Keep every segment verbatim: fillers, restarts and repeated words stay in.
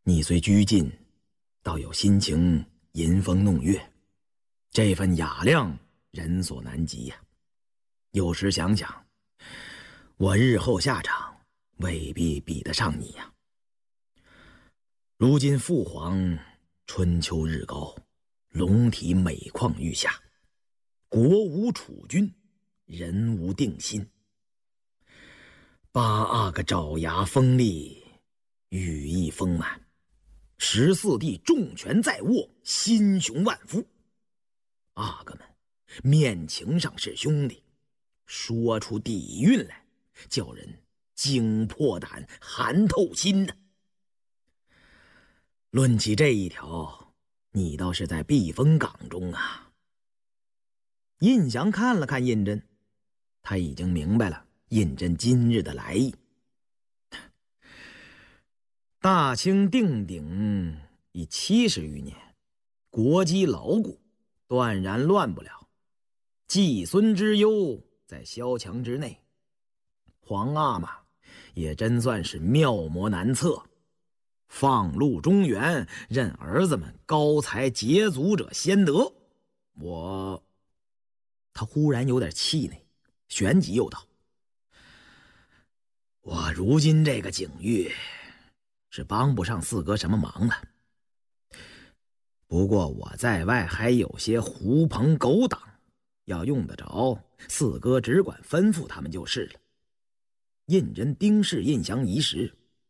你虽拘禁，倒有心情吟风弄月，这份雅量人所难及呀。有时想想，我日后下场未必比得上你呀。如今父皇春秋日高，龙体每况愈下，国无储君，人无定心。八阿哥爪牙锋利，羽翼丰满，十四弟重权在握，心雄万夫。阿哥们面情上是兄弟，说出底蕴来，叫人惊破胆，寒透心呢。论起这一条，你倒是在避风港中啊。胤祥看了看胤禛，他已经明白了胤禛今日的来意。大清定鼎已七十余年，国基牢固，断然乱不了。季孙之忧在萧墙之内，皇阿玛也真算是妙魔难测，放入中原，任儿子们高才捷足者先得。我……他忽然有点气馁，旋即又道：我如今这个境遇，是帮不上四哥什么忙的。不过我在外还有些狐朋狗党，要用得着，四哥只管吩咐他们就是了。胤禛盯视胤祥一时，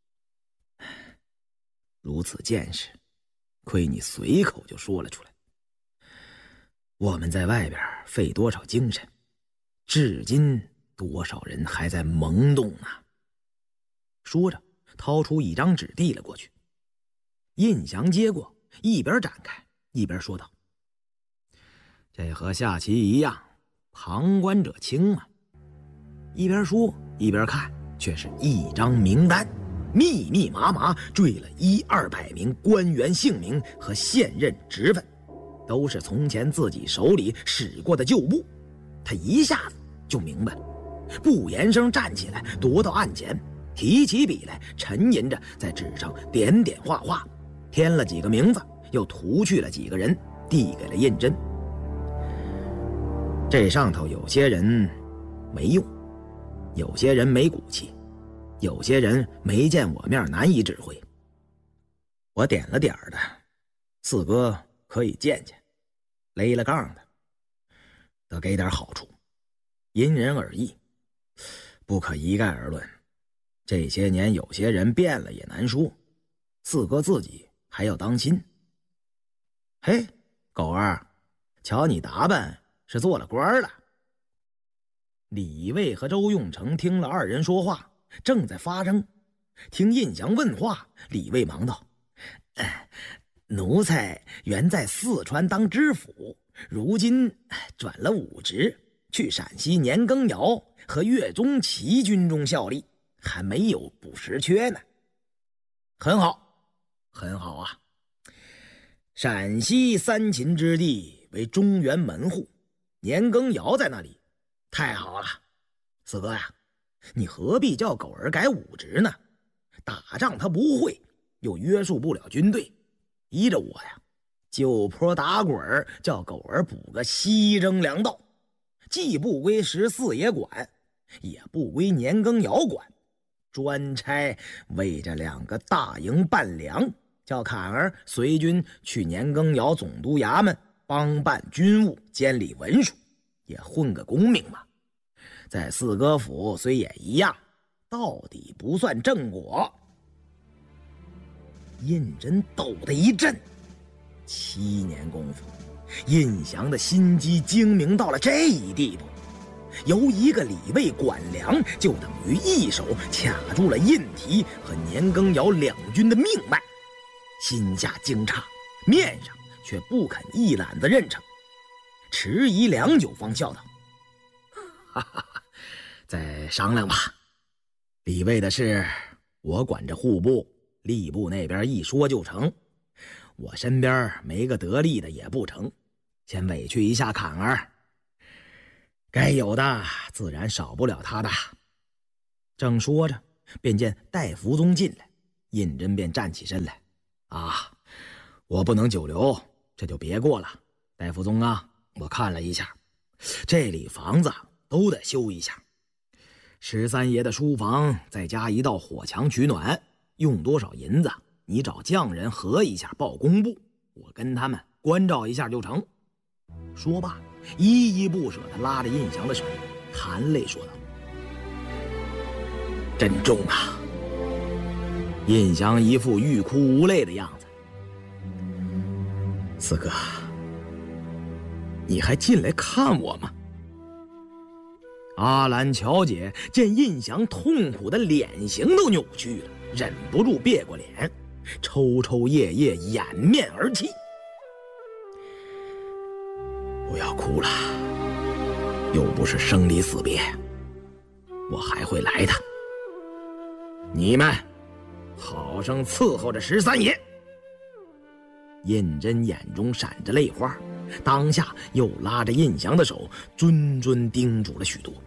如此见识，亏你随口就说了出来。我们在外边费多少精神，至今多少人还在懵懂呢。说着掏出一张纸递了过去，胤祥接过，一边展开一边说道：这和下棋一样，旁观者清嘛。一边说一边看，却是一张名单，密密麻麻缀了一二百名官员姓名和现任职分，都是从前自己手里使过的旧部。他一下子就明白了，不言声站起来，踱到案前，提起笔来，沉吟着在纸上点点画画，添了几个名字，又涂去了几个人，递给了胤禛。这上头有些人没用，有些人没骨气，有些人没见我面难以指挥。我点了点的，四哥可以见见，勒了杠的，得给点好处，因人而异，不可一概而论。这些年有些人变了也难说，四哥自己还要当心。嘿，狗儿，瞧你打扮是做了官了。李卫和周用成听了二人说话，正在发生。听胤祥问话，李卫忙道：哎，奴才原在四川当知府，如今转了武职，去陕西年羹尧和岳钟琪军中效力，还没有补实缺呢。很好，很好啊。陕西三秦之地为中原门户，年羹尧在那里，太好了。四哥呀，你何必叫狗儿改武职呢？打仗他不会，又约束不了军队，依着我呀，就坡打滚儿，叫狗儿补个西征粮道，既不归十四爷管，也不归年羹尧管，专差为这两个大营办粮，叫坎儿随军去年羹尧总督衙门帮办军务，监理文书，也混个功名嘛。在四哥府虽也一样，到底不算正果。胤禛抖得一震，七年功夫，胤祥的心机精明到了这一地步，由一个李卫管粮，就等于一手卡住了胤提和年羹尧两军的命脉。心下惊诧，面上却不肯一揽子认成，迟疑良久方笑道：哈哈，再商量吧。李卫的事我管着户部吏部那边一说就成，我身边没个得力的也不成，先委屈一下坎儿，该有的自然少不了他的。正说着，便见戴福宗进来，胤禛便站起身来， 啊，我不能久留，这就别过了。戴福宗啊，我看了一下，这里房子都得修一下。十三爷的书房再加一道火墙取暖，用多少银子，你找匠人核一下报工部，我跟他们关照一下就成。说罢，依依不舍地拉着印祥的手，含泪说道：“珍重啊！”印祥一副欲哭无泪的样子。四哥，你还进来看我吗？阿兰乔姐见印祥痛苦的脸型都扭曲了，忍不住别过脸，抽抽噎噎，掩面而泣。不要哭了，又不是生离死别，我还会来的。你们好生伺候着十三爷。胤禛眼中闪着泪花，当下又拉着胤祥的手，谆谆叮嘱了许多。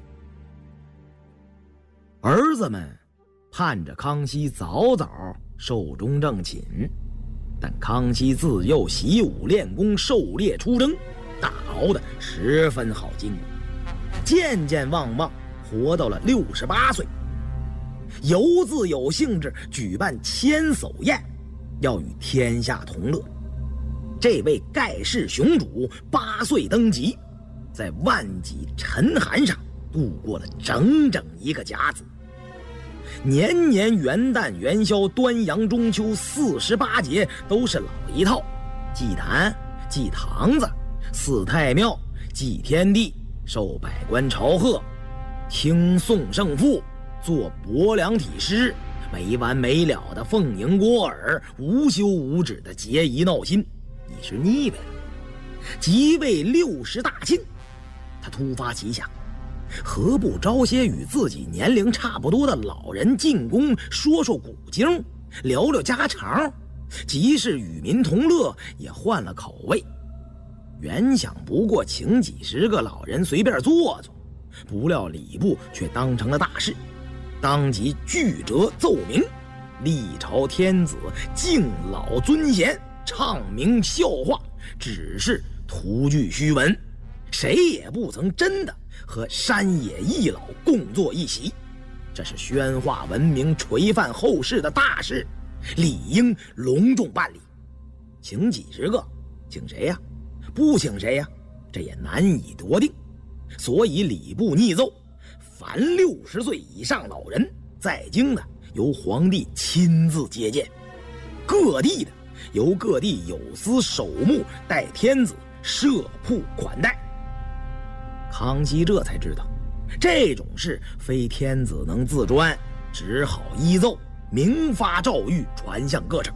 儿子们盼着康熙早早寿终正寝，但康熙自幼习武练功，狩猎出征，大熬得十分好筋骨，渐渐旺旺活到了六十八岁，犹自有兴致举办千叟宴，要与天下同乐。这位盖世雄主八岁登基，在万几沉寒上度过了整整一个甲子。年年元旦元宵端阳中秋四十八节都是老一套，祭坛、祭堂子、祀太庙、祭天地、受百官朝贺、听颂圣父、做薄凉体诗，没完没了的奉迎郭尔，无休无止的节仪闹心，已是腻歪了。即位六十大庆，他突发奇想，何不招些与自己年龄差不多的老人进宫，说说古经，聊聊家常，即是与民同乐，也换了口味。原想不过请几十个老人随便坐坐，不料礼部却当成了大事，当即具折奏明，历朝天子敬老尊贤，唱名笑话，只是徒具虚文，谁也不曾真的和山野一老共坐一席。这是宣化文明、垂范后世的大事，理应隆重办理。请几十个，请谁呀？不请谁呀？这也难以夺定。所以礼部逆奏，凡六十岁以上老人在京的，由皇帝亲自接见；各地的，由各地有司守墓代天子设铺款待。康熙这才知道，这种事非天子能自专，只好依奏明发诏谕，传向各省。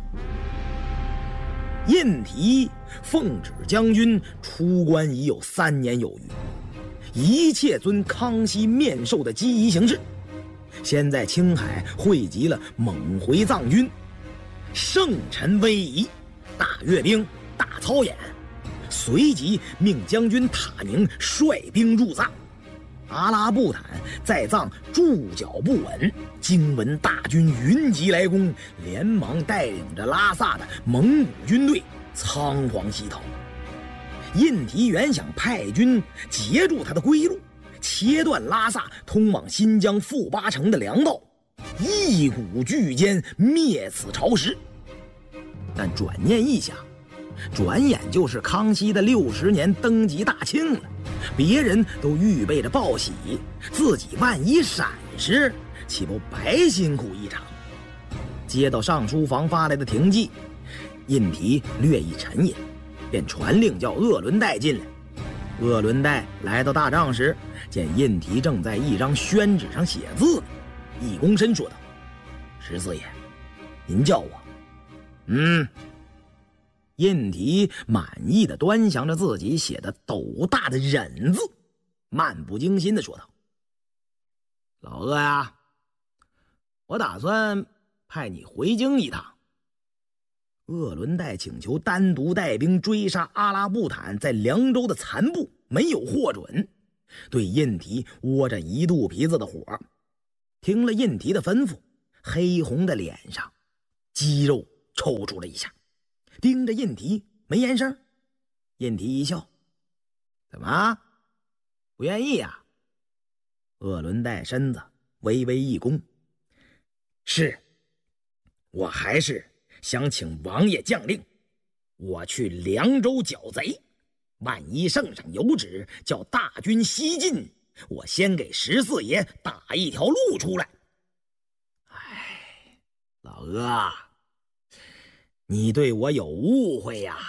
胤禔奉旨将军出关已有三年有余，一切遵康熙面授的机宜行事。先在青海汇集了蒙回藏军，圣臣威仪，大阅兵，大操演，随即命将军塔宁率兵入藏。阿拉布坦在藏驻脚不稳，经闻大军云集来攻，连忙带领着拉萨的蒙古军队仓皇西逃。胤禔原想派军截住他的归路，切断拉萨通往新疆富巴城的粮道，一鼓巨歼，灭此朝食。但转念一想，转眼就是康熙的六十年登基大庆了，别人都预备着报喜，自己万一闪失，岂不白辛苦一场？接到上书房发来的停记，胤禔略一沉吟，便传令叫鄂伦岱进来。鄂伦岱来到大帐时，见胤禔正在一张宣纸上写字呢，一躬身说道：“十四爷，您叫我。”嗯。胤禔满意的端详着自己写的斗大的忍字，漫不经心的说道：“老鄂呀，我打算派你回京一趟。”鄂伦岱请求单独带兵追杀阿拉布坦在凉州的残部，没有获准，对胤禔窝着一肚皮子的火。听了胤禔的吩咐，黑红的脸上肌肉抽搐了一下。 盯着印提没言声。印提一笑：“怎么，不愿意呀？”鄂伦岱身子微微一弓：“是，我还是想请王爷将令，我去凉州剿贼。万一圣上有旨叫大军西进，我先给十四爷打一条路出来。”哎，老阿，你对我有误会呀！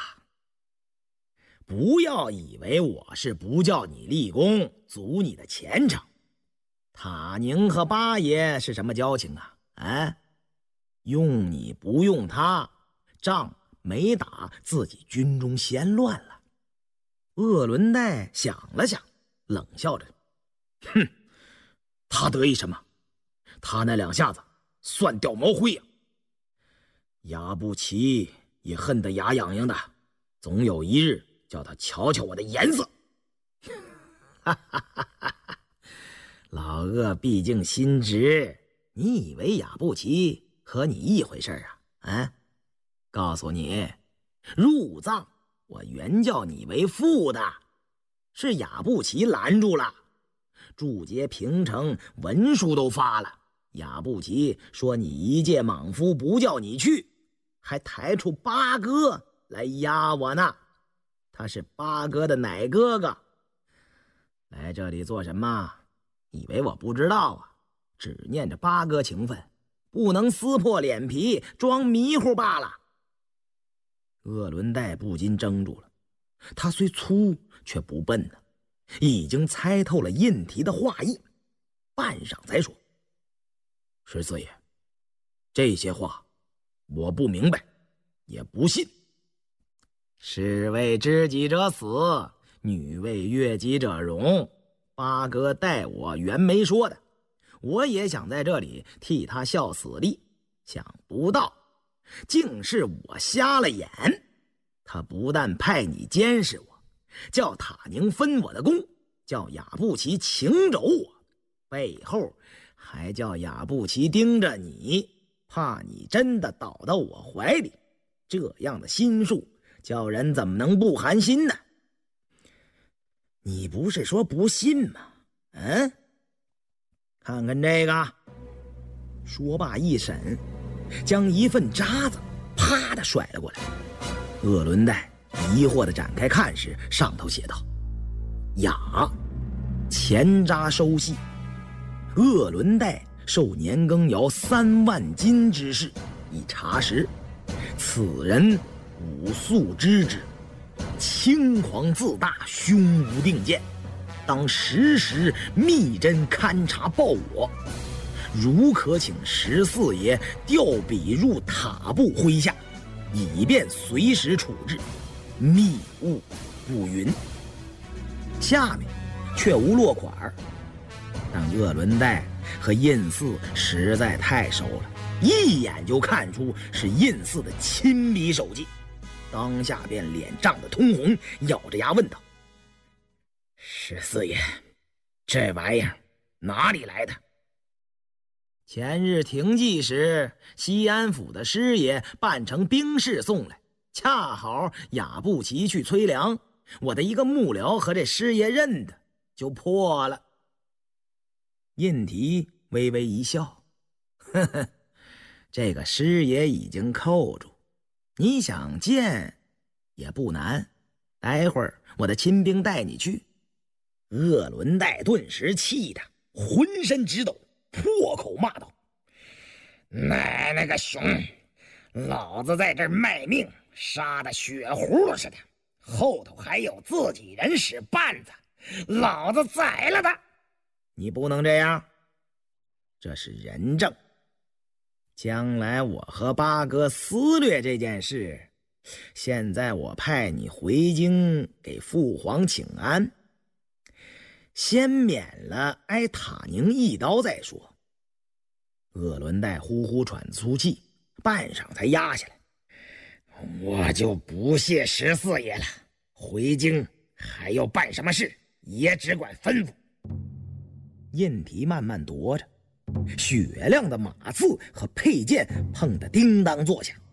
不要以为我是不叫你立功，阻你的前程。塔宁和八爷是什么交情啊？啊，用你不用他，仗没打，自己军中先乱了。鄂伦岱想了想，冷笑着：“哼，他得意什么？他那两下子算掉毛灰呀！亚布齐也恨得牙痒痒的，总有一日叫他瞧瞧我的颜色。”哈哈哈哈哈！老鄂毕竟心直，你以为亚布齐和你一回事啊？啊，告诉你，入藏我原叫你为父的，是亚布齐拦住了。驻节平城文书都发了，亚布齐说你一介莽夫不叫你去，还抬出八哥来压我呢。他是八哥的奶哥哥，来这里做什么？以为我不知道啊？只念着八哥情分，不能撕破脸皮装迷糊罢了。鄂伦岱不禁怔住了，他虽粗却不笨呢，已经猜透了印提的话意，半晌才说：“十四爷，这些话我不明白，也不信。士为知己者死，女为悦己者容。八哥待我原没说的，我也想在这里替他效死力，想不到竟是我瞎了眼。他不但派你监视我，叫塔宁分我的功，叫亚布齐请走我，背后还叫亚布齐盯着你，怕你真的倒到我怀里。这样的心术，叫人怎么能不寒心呢？你不是说不信吗？嗯，看看这个。说罢一审，将一份札子啪的甩了过来。鄂伦岱疑惑的展开看时，上头写道：“雅，钱札收系，鄂伦岱受年羹尧三万金之事，以查实，此人武素知之，轻狂自大，胸无定见，当时时密侦勘察报我。如可请十四爷调笔入塔部麾下，以便随时处置，密务不云。”下面却无落款，但鄂伦岱和印寺实在太熟了，一眼就看出是印寺的亲笔手迹，当下便脸涨得通红，咬着牙问道：“十四爷，这玩意儿哪里来的？”前日停祭时，西安府的师爷扮成兵士送来，恰好亚布齐去催粮，我的一个幕僚和这师爷认得，就破了。印提微微一笑：“呵呵，这个师爷已经扣住，你想见也不难，待会儿我的亲兵带你去。”鄂伦岱顿时气得浑身直抖，破口骂道：“奶奶个熊！老子在这儿卖命，杀得血葫芦似的，后头还有自己人使绊子，老子宰了他！你不能这样，这是人证。将来我和八哥撕裂这件事，现在我派你回京给父皇请安，先免了挨塔宁一刀再说。”鄂伦岱呼呼喘粗气，半晌才压下来：“我就不谢十四爷了，回京还要办什么事，爷只管吩咐。”印提慢慢踱着，雪亮的马刺和佩剑碰得叮当作响，